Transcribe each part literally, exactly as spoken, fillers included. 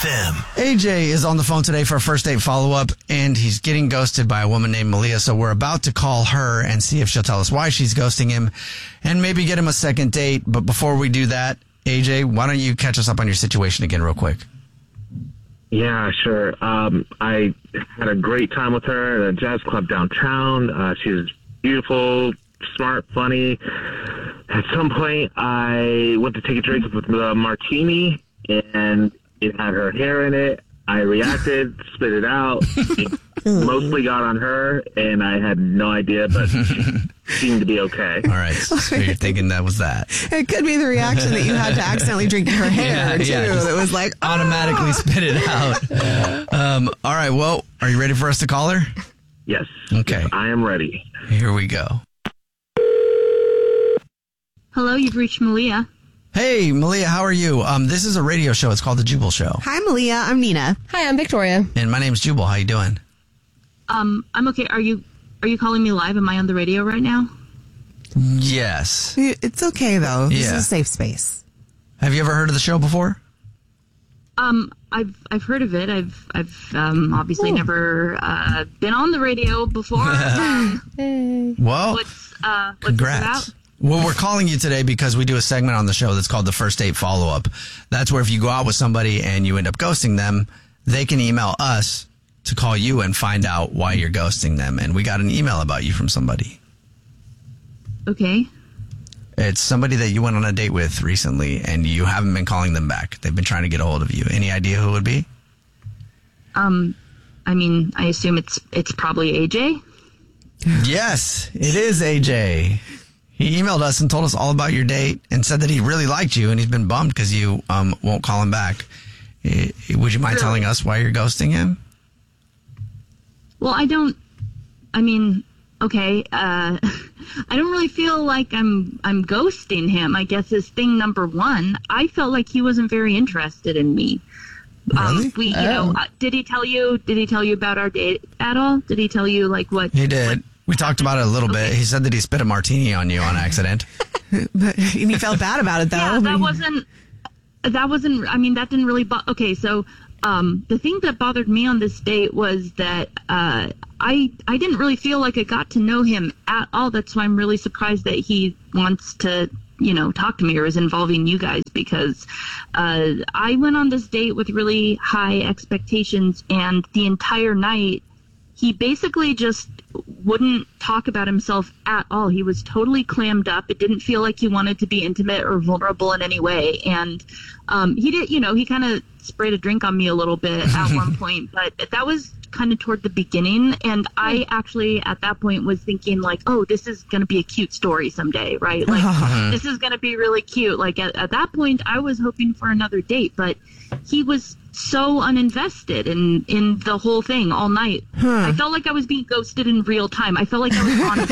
M. A J is on the phone today for a first date follow-up, and he's getting ghosted by a woman named Malia. So we're about to call her and see if she'll tell us why she's ghosting him and maybe get him a second date. But before we do that, A J, why don't you catch us up on your situation again real quick? Yeah, sure. Um, I had a great time with her at a jazz club downtown. Uh, she was beautiful, smart, funny. At some point, I went to take a drink with the martini, and it had her hair in it. I reacted, spit it out. It mostly got on her, and I had no idea, but she seemed to be okay. All right, so you're thinking that was that. It could be the reaction that you had to accidentally drink her hair, Yeah, too. yeah, It was like, automatically ah! spit it out. Um, all right, well, are you ready for us to call her? Yes. Okay. Yes, I am ready. Here we go. Hello, you've reached Malia. Hey, Malia, how are you? Um, this is a radio show. It's called The Jubal Show. Hi, Malia. I'm Nina. Hi, I'm Victoria. And my name's Jubal. How you doing? Um, I'm okay. Are you are you calling me live? Am I on the radio right now? Yes. It's okay, though. This Yeah. is a safe space. Have you ever heard of the show before? Um, I've I've heard of it. I've I've um, obviously never uh, been on the radio before. um, Well, what's uh, what's congrats. This about? Well, we're calling you today because we do a segment on the show that's called the First Date Follow-Up. That's where if you go out with somebody and you end up ghosting them, they can email us to call you and find out why you're ghosting them. And we got an email about you from somebody. Okay. It's somebody that you went on a date with recently, and you haven't been calling them back. They've been trying to get a hold of you. Any idea who it would be? Um, I mean, I assume it's it's probably A J. Yes, it is A J. He emailed us and told us all about your date and said that he really liked you, and he's been bummed because you um, won't call him back. Eh, Would you mind Really? telling us why you're ghosting him? Well, I don't. I mean, okay. Uh, I don't really feel like I'm I'm ghosting him. I guess is thing number one. I felt like he wasn't very interested in me. Really? Um, we, you know, Oh. uh, did he tell you? Did he tell you about our date at all? Did he tell you like what? He did. We talked about it a little bit. Okay. He said that he spit a martini on you on accident. But, and he felt bad about it, though. Yeah, that wasn't. That wasn't. I mean, that didn't really. Bo- okay, so um, the thing that bothered me on this date was that uh, I I didn't really feel like I got to know him at all. That's why I'm really surprised that he wants to, you know, talk to me or is involving you guys, because uh, I went on this date with really high expectations, and the entire night he basically just wouldn't talk about himself at all. He was totally clammed up. It didn't feel like he wanted to be intimate or vulnerable in any way. And um, he did, you know, he kind of sprayed a drink on me a little bit at one point, but that was kind of toward the beginning. And I actually, at that point, was thinking like, oh, this is going to be a cute story someday, right? Like, this is going to be really cute. Like, at, at that point, I was hoping for another date, but he was so uninvested in, in the whole thing all night. I felt like I was being ghosted in real time. I felt like I was on a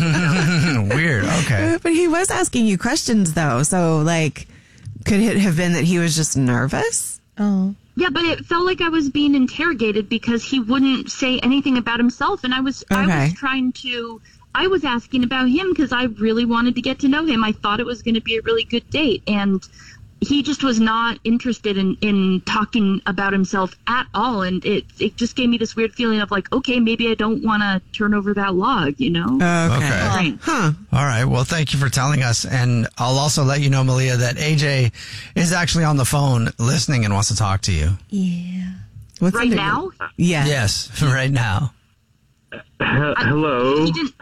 date. Weird. Okay. But he was asking you questions, though. So, like, could it have been that he was just nervous? Oh. Yeah, but it felt like I was being interrogated because he wouldn't say anything about himself, and I was I Okay. was trying to I was asking about him because I really wanted to get to know him. I thought it was going to be a really good date, and he just was not interested in, in talking about himself at all, and it it just gave me this weird feeling of like, okay, maybe I don't want to turn over that log, you know? Okay. Okay. Right. Huh. All right. Well, thank you for telling us. And I'll also let you know, Malia, that A J is actually on the phone listening and wants to talk to you. Yeah. What's Right under- now? Yeah. Yes, right now. H- hello. He didn't.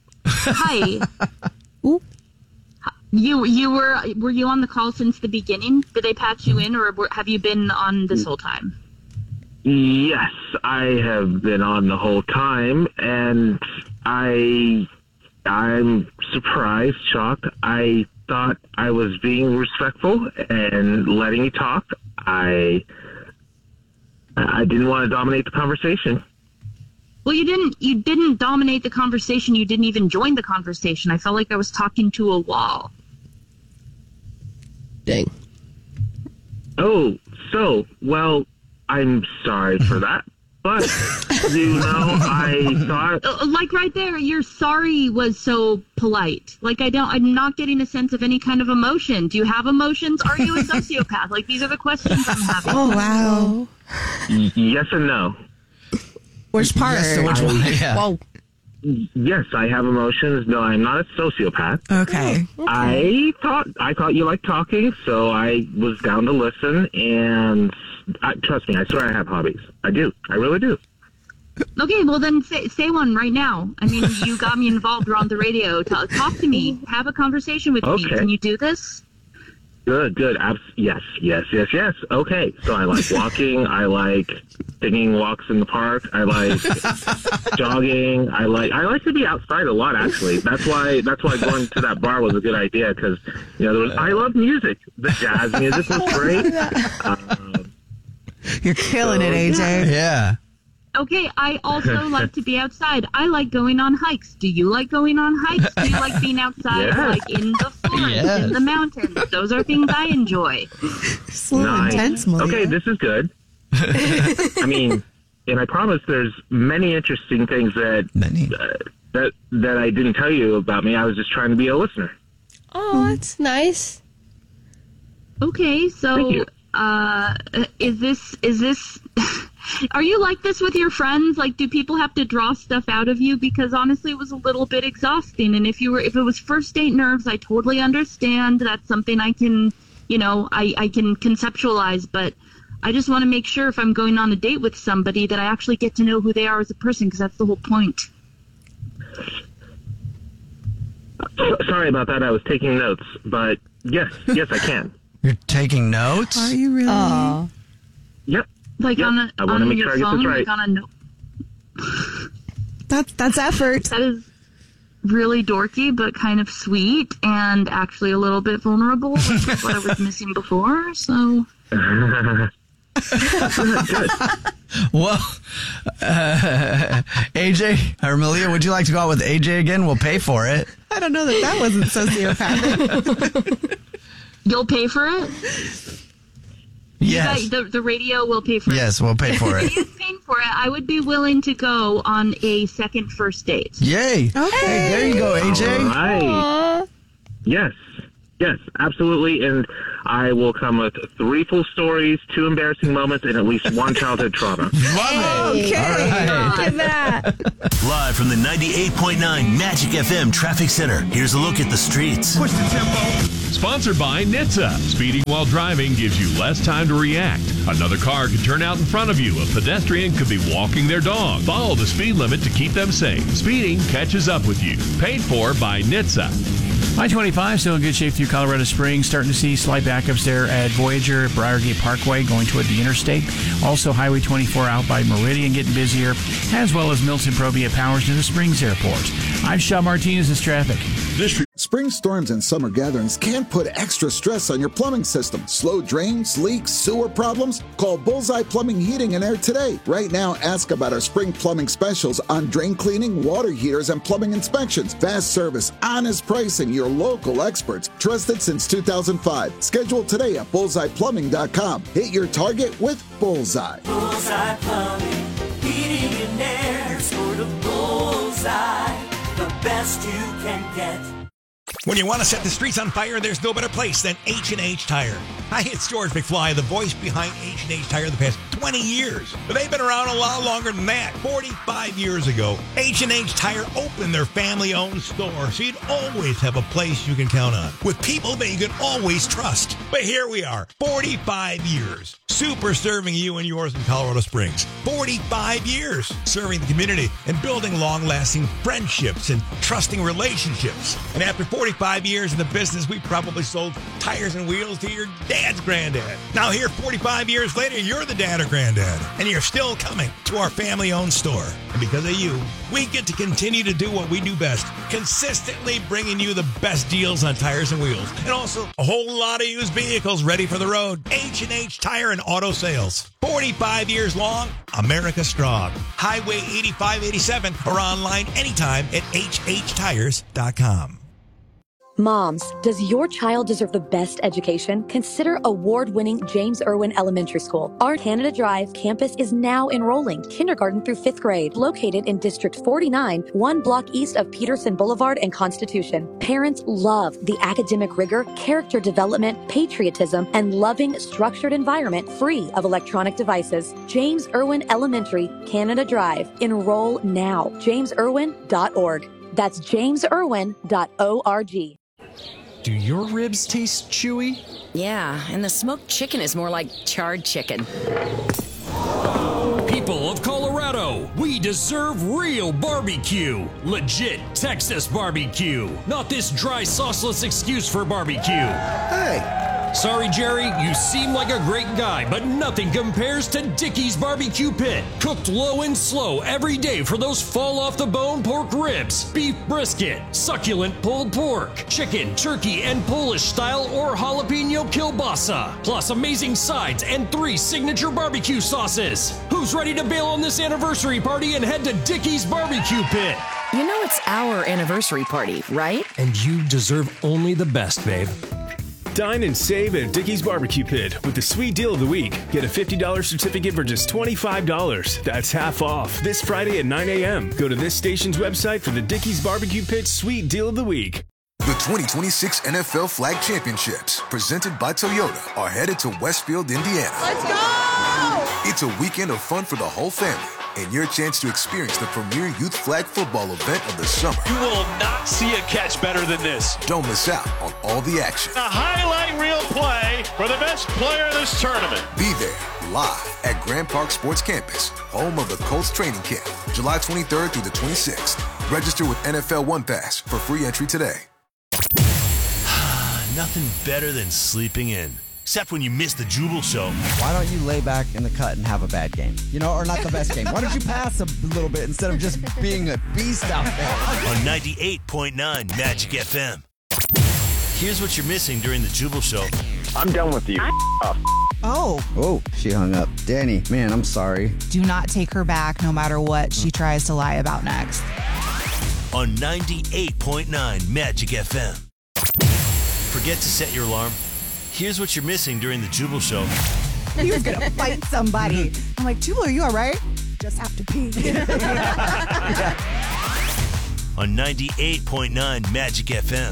Hi. You you were were you on the call since the beginning? Did they patch you in, or were, have you been on this whole time? Yes, I have been on the whole time, and I, I'm surprised, shocked. I thought I was being respectful and letting you talk. I, I didn't want to dominate the conversation. Well, you didn't you didn't dominate the conversation. You didn't even join the conversation. I felt like I was talking to a wall. Dang. Oh, so, well, I'm sorry for that. But, you know, I thought... Uh, Like right there, your sorry was so polite. Like I don't, I'm not getting a sense of any kind of emotion. Do you have emotions? Are you a sociopath? Like these are the questions I'm having. Oh, wow. y- yes and no. Which part? Yes, so which one? Yeah. Whoa. Yes, I have emotions. No, I'm not a sociopath. Okay. I thought I thought you liked talking, so I was down to listen. And I, trust me, I swear I have hobbies. I do. I really do. Okay, well then say, say one right now. I mean, you got me involved. We're on the radio. Talk, talk to me. Have a conversation with me. Okay. Can you do this? Good, good. Abs- yes, yes, yes, yes. Okay, so I like walking. I like taking walks in the park. I like jogging. I like I like to be outside a lot. Actually, that's why that's why going to that bar was a good idea because you know there was, I love music. The jazz music was great. Um, You're killing it, A J. Yeah. Okay, I also like to be outside. I like going on hikes. Do you like going on hikes? Do you like being outside, Yeah. like in the forest, Yes. in the mountains? Those are things I enjoy. Slow nice. intense, Malia. Okay, this is good. I mean, and I promise there's many interesting things that Many. uh, that that I didn't tell you about me. I was just trying to be a listener. Oh, that's nice. Okay, Thank so you. uh, is this is this? Are you like this with your friends? Like, do people have to draw stuff out of you? Because honestly, it was a little bit exhausting. And if you were, if it was first date nerves, I totally understand. That's something I can, you know, I, I can conceptualize. But I just want to make sure if I'm going on a date with somebody that I actually get to know who they are as a person, because that's the whole point. So, sorry about that. I was taking notes, but yes, yes, I can. You're taking notes? Are you really? Oh. Yep. Like Yep. on a I wanna on make your sure I get phone, this right. like on a note. That's that's effort. That is really dorky, but kind of sweet and actually a little bit vulnerable, which is what I was missing before. So, Well, uh, A J or Malia, would you like to go out with A J again? We'll pay for it. I don't know that that wasn't sociopathic. you'll pay for it? Yes. You got- the, the radio will pay for it. Yes, we'll pay for it. If he's paying for it, I would be willing to go on a second first date. Yay. Okay. Hey, there you go, A J. All right. Aw. Yes. Yes, absolutely. And I will come with three full stories, two embarrassing moments, and at least one childhood trauma. Love it. Okay. All right. Look at that. Live from the ninety-eight point nine Magic F M Traffic Center, here's a look at the streets. Push the tempo. Sponsored by N H T S A. Speeding while driving gives you less time to react. Another car could turn out in front of you. A pedestrian could be walking their dog. Follow the speed limit to keep them safe. Speeding catches up with you. Paid for by N H T S A. I twenty-five still in good shape through Colorado Springs. Starting to see slight backups there at Voyager, Briargate Parkway going toward the interstate. Also Highway twenty-four out by Meridian getting busier, as well as Milton Provia Powers to the Springs Airport. I'm Shaw Martinez. This traffic. Spring storms and summer gatherings can put extra stress on your plumbing system. Slow drains, leaks, sewer problems? Call Bullseye Plumbing, Heating and Air today. Right now, ask about our spring plumbing specials on drain cleaning, water heaters, and plumbing inspections. Fast service, honest pricing, your local experts. Trusted since two thousand five. Schedule today at bullseye plumbing dot com. Hit your target with Bullseye. Bullseye Plumbing, Heating and Air, sort of bullseye, the best you can get. When you want to set the streets on fire, there's no better place than H and H Tire. Hi, it's George McFly, the voice behind H and H Tire the past twenty years. But they've been around a lot longer than that. forty-five years ago, H and H Tire opened their family-owned store, so you'd always have a place you can count on, with people that you can always trust. But here we are, forty-five years, super serving you and yours in Colorado Springs. forty-five years serving the community and building long-lasting friendships and trusting relationships. And after forty-five years in the business, we probably sold tires and wheels to your dad's granddad. Now here, forty-five years later, you're the dad or granddad, and you're still coming to our family-owned store. And because of you, we get to continue to do what we do best, consistently bringing you the best deals on tires and wheels, and also a whole lot of used vehicles ready for the road. H and H Tire and Auto Sales. forty-five years long, America strong. Highway eighty-five eighty-seven or online anytime at h h tires dot com. Moms, does your child deserve the best education? Consider award-winning James Irwin Elementary School. Our Canada Drive campus is now enrolling kindergarten through fifth grade, located in District forty-nine, one block east of Peterson Boulevard and Constitution. Parents love the academic rigor, character development, patriotism, and loving, structured environment free of electronic devices. James Irwin Elementary, Canada Drive. Enroll now. james irwin dot org. That's james irwin dot org. Do your ribs taste chewy? Yeah, and the smoked chicken is more like charred chicken. People of Colorado, we deserve real barbecue. Legit Texas barbecue. Not this dry, sauceless excuse for barbecue. Hey! Sorry, Jerry, you seem like a great guy, but nothing compares to Dickey's Barbecue Pit. Cooked low and slow every day for those fall-off-the-bone pork ribs, beef brisket, succulent pulled pork, chicken, turkey, and Polish-style or jalapeno kielbasa, plus amazing sides and three signature barbecue sauces. Who's ready to bail on this anniversary party and head to Dickey's Barbecue Pit? You know it's our anniversary party, right? And you deserve only the best, babe. Dine and save at Dickey's Barbecue Pit with the sweet deal of the week. Get a fifty dollars certificate for just twenty-five dollars. That's half off. This Friday at nine a.m. Go to this station's website for the Dickey's Barbecue Pit sweet deal of the week. The twenty twenty-six N F L Flag Championships, presented by Toyota, are headed to Westfield, Indiana. Let's go! It's a weekend of fun for the whole family and your chance to experience the premier youth flag football event of the summer. You will not see a catch better than this. Don't miss out on all the action. A highlight reel play for the best player in this tournament. Be there live at Grand Park Sports Campus, home of the Colts training camp, July twenty-third through the twenty-sixth. Register with N F L One Pass for free entry today. Nothing better than sleeping in. Except when you miss the Jubal Show. Why don't you lay back in the cut and have a bad game? You know, or not the best game. Why don't you pass a little bit instead of just being a beast out there? On ninety-eight point nine Magic F M. Here's what you're missing during the Jubal Show. I'm done with you. Oh. Oh, she hung up. Danny, man, I'm sorry. Do not take her back no matter what she tries to lie about next. On ninety-eight point nine Magic F M. Forget to set your alarm? Here's what you're missing during the Jubal Show. He was going to fight somebody. I'm like, Jubal, are you all right? Just have to pee. On ninety-eight point nine Magic F M.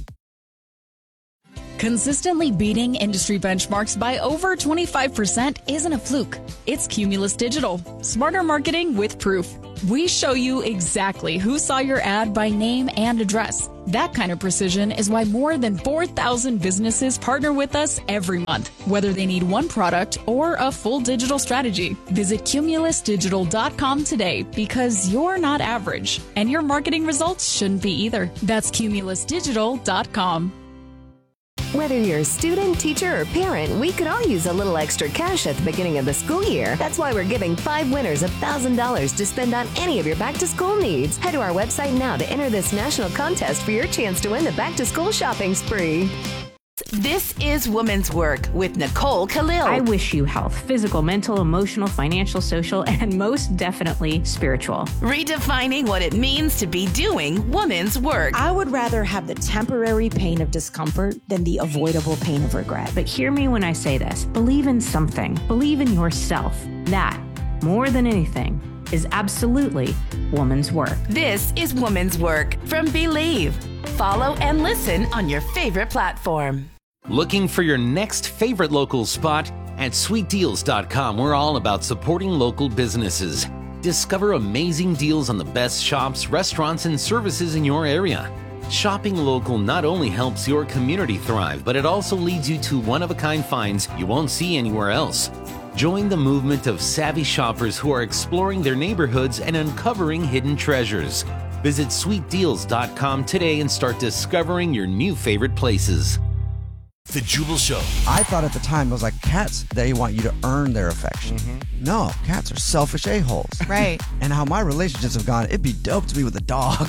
Consistently beating industry benchmarks by over twenty-five percent isn't a fluke. It's Cumulus Digital. Smarter marketing with proof. We show you exactly who saw your ad by name and address. That kind of precision is why more than four thousand businesses partner with us every month, whether they need one product or a full digital strategy. Visit cumulus digital dot com today because you're not average, and your marketing results shouldn't be either. That's cumulus digital dot com. Whether you're a student, teacher, or parent, we could all use a little extra cash at the beginning of the school year. That's why we're giving five winners one thousand dollars to spend on any of your back-to-school needs. Head to our website now to enter this national contest for your chance to win the back-to-school shopping spree. This is Women's Work with Nicole Khalil. I wish you health, physical, mental, emotional, financial, social, and most definitely spiritual. Redefining what it means to be doing women's work. I would rather have the temporary pain of discomfort than the avoidable pain of regret. But hear me when I say this. Believe in something. Believe in yourself. That, more than anything, is absolutely woman's work. This is Woman's Work from Believe. Follow and listen on your favorite platform. Looking for your next favorite local spot? At sweet deals dot com, we're all about supporting local businesses. Discover amazing deals on the best shops, restaurants, and services in your area. Shopping local not only helps your community thrive, but it also leads you to one-of-a-kind finds you won't see anywhere else. Join the movement of savvy shoppers who are exploring their neighborhoods and uncovering hidden treasures. Visit sweet deals dot com today and start discovering your new favorite places. The Jubal Show. I thought at the time it was like cats, they want you to earn their affection. Mm-hmm. No, cats are selfish a-holes. Right. And how my relationships have gone, it'd be dope to be with a dog.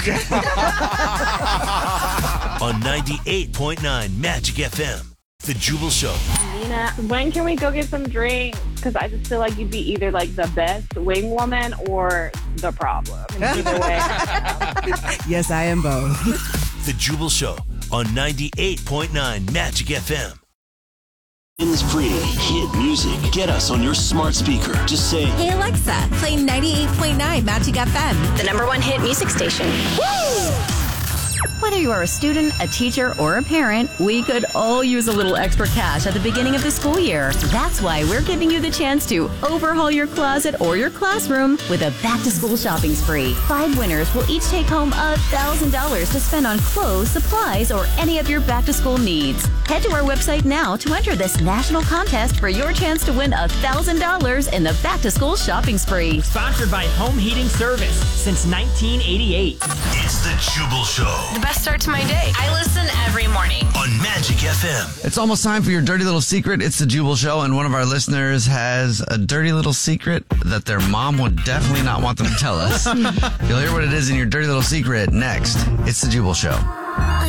On ninety-eight point nine Magic F M. The Jubal Show. Nina, when can we go get some drinks? Because I just feel like you'd be either like the best wing woman or the problem. Either way. Yes, I am both. The Jubal Show on ninety-eight point nine Magic F M. It's free. Hit music. Get us on your smart speaker. Just say, "Hey Alexa, play ninety-eight point nine Magic F M." The number one hit music station. Woo! Whether you are a student, a teacher, or a parent, we could all use a little extra cash at the beginning of the school year. That's why we're giving you the chance to overhaul your closet or your classroom with a back-to-school shopping spree. Five winners will each take home one thousand dollars to spend on clothes, supplies, or any of your back-to-school needs. Head to our website now to enter this national contest for your chance to win one thousand dollars in the back-to-school shopping spree. Sponsored by Home Heating Service since nineteen eighty-eight. It's the Jubal Show. The best start to my day. I listen every morning on Magic F M. It's almost time for your dirty little secret. It's the Jubal Show, and one of our listeners has a dirty little secret that their mom would definitely not want them to tell us. You'll hear what it is in your dirty little secret next. It's the Jubal Show.